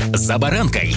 «За баранкой».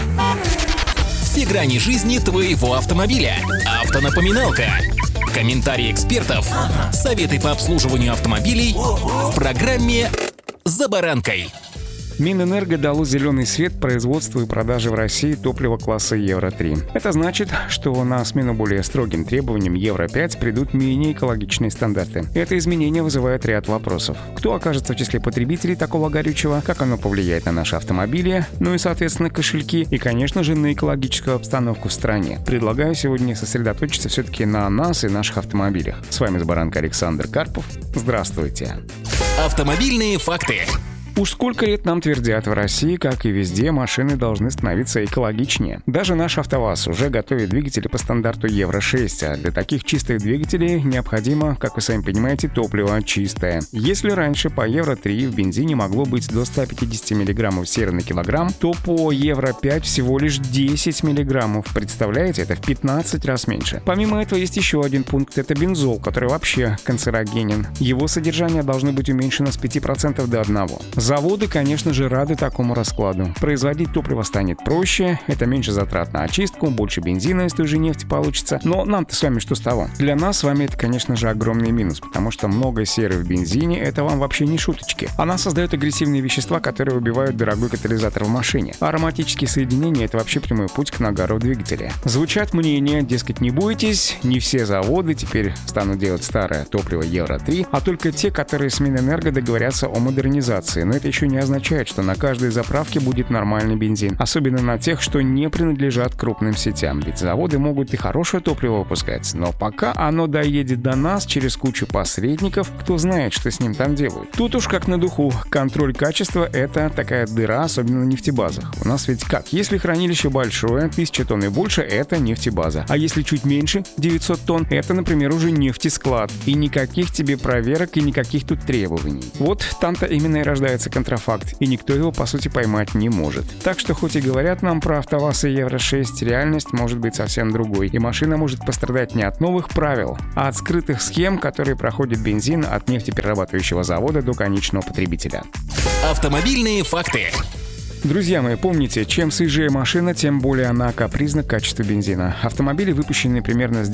Все грани жизни твоего автомобиля. Автонапоминалка. Комментарии экспертов. Советы по обслуживанию автомобилей в программе «За баранкой». Минэнерго дало зеленый свет производству и продаже в России топлива класса Евро-3. Это значит, что на смену более строгим требованиям Евро-5 придут менее экологичные стандарты. Это изменение вызывает ряд вопросов. Кто окажется в числе потребителей такого горючего, как оно повлияет на наши автомобили, ну и, соответственно, кошельки, и, конечно же, на экологическую обстановку в стране. Предлагаю сегодня сосредоточиться все-таки на нас и наших автомобилях. С вами «За баранкой» Александр Карпов. Здравствуйте. Автомобильные факты. Уж сколько лет нам твердят в России, как и везде, машины должны становиться экологичнее. Даже наш АвтоВАЗ уже готовит двигатели по стандарту Евро-6, а для таких чистых двигателей необходимо, как вы сами понимаете, топливо чистое. Если раньше по Евро-3 в бензине могло быть до 150 мг серы на килограмм, то по Евро-5 всего лишь 10 мг. Представляете, это в 15 раз меньше. Помимо этого есть еще один пункт, это бензол, который вообще канцерогенен. Его содержание должно быть уменьшено с 5% до 1%. Заводы, конечно же, рады такому раскладу. Производить топливо станет проще, это меньше затрат на очистку, больше бензина из той же нефти получится. Но нам-то с вами что с того? Для нас с вами это, конечно же, огромный минус, потому что много серы в бензине — это вам вообще не шуточки. Она создает агрессивные вещества, которые убивают дорогой катализатор в машине. А ароматические соединения — это вообще прямой путь к нагару в двигателе. Звучат мнения, дескать, не бойтесь, не все заводы теперь станут делать старое топливо Евро-3, а только те, которые с Минэнерго договорятся о модернизации. Но это еще не означает, что на каждой заправке будет нормальный бензин. Особенно на тех, что не принадлежат крупным сетям. Ведь заводы могут и хорошее топливо выпускать, но пока оно доедет до нас через кучу посредников, кто знает, что с ним там делают. Тут уж как на духу. Контроль качества — это такая дыра, особенно на нефтебазах. У нас ведь как? Если хранилище большое, 1000 тонн и больше — это нефтебаза. А если чуть меньше, 900 тонн, это, например, уже нефтесклад. И никаких тебе проверок, и никаких тут требований. Вот там-то именно и рождается контрафакт, и никто его, по сути, поймать не может. Так что, хоть и говорят нам про АвтоВАЗ и Евро-6, реальность может быть совсем другой, и машина может пострадать не от новых правил, а от скрытых схем, которые проходит бензин от нефтеперерабатывающего завода до конечного потребителя. Автомобильные факты. Друзья мои, помните, чем свежее машина, тем более она капризна к качеству бензина. Автомобили, выпущенные примерно с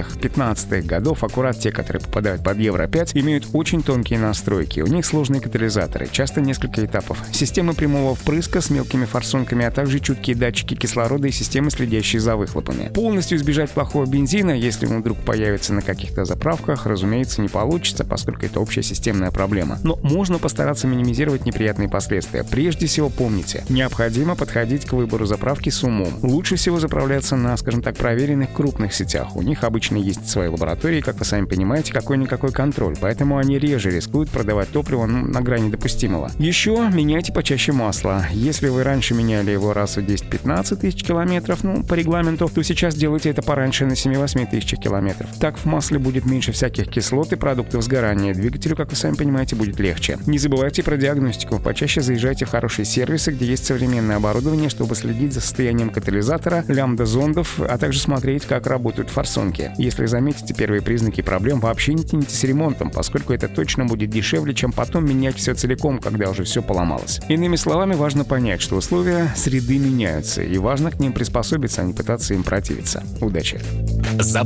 10-15 годов, аккурат те, которые попадают под Евро-5, имеют очень тонкие настройки. У них сложные катализаторы, часто несколько этапов. Системы прямого впрыска с мелкими форсунками, а также чуткие датчики кислорода и системы, следящие за выхлопами. Полностью избежать плохого бензина, если он вдруг появится на каких-то заправках, разумеется, не получится, поскольку это общая системная проблема. Но можно постараться минимизировать неприятные последствия. Прежде всего, помните, необходимо подходить к выбору заправки с умом. Лучше всего заправляться на, скажем так, проверенных крупных сетях. У них обычно есть свои лаборатории, как вы сами понимаете, какой-никакой контроль. Поэтому они реже рискуют продавать топливо на грани допустимого. Еще меняйте почаще масло. Если вы раньше меняли его раз в 10-15 тысяч километров, по регламенту, то сейчас делайте это пораньше на 7-8 тысячах километров. Так в масле будет меньше всяких кислот и продуктов сгорания. Двигателю, как вы сами понимаете, будет легче. Не забывайте про диагностику. Почаще заезжайте в хорошие сервисы, где есть современное оборудование, чтобы следить за состоянием катализатора, лямбда-зондов, а также смотреть, как работают форсунки. Если заметите первые признаки проблем, вообще не тяните с ремонтом, поскольку это точно будет дешевле, чем потом менять все целиком, когда уже все поломалось. Иными словами, важно понять, что условия среды меняются, и важно к ним приспособиться, а не пытаться им противиться. Удачи! За